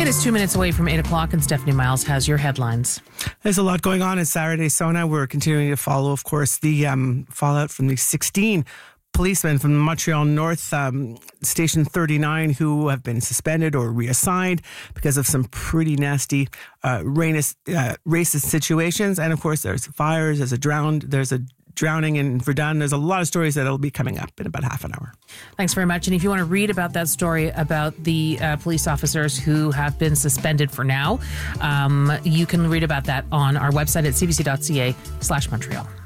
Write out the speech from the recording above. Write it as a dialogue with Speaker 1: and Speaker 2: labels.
Speaker 1: It is 2 minutes away from 8 o'clock, and Stephanie Miles has your headlines.
Speaker 2: There's a lot going on in Saturday, Sona. We're continuing to follow, of course, the fallout from the 16 policemen from Montreal North Station 39 who have been suspended or reassigned because of some pretty nasty racist situations. And, of course, there's fires, there's a drowning in Verdun. There's a lot of stories that'll be coming up in about half an hour.
Speaker 1: Thanks very much. And if you want to read about that story about the police officers who have been suspended for now, you can read about that on our website at cbc.ca/Montreal.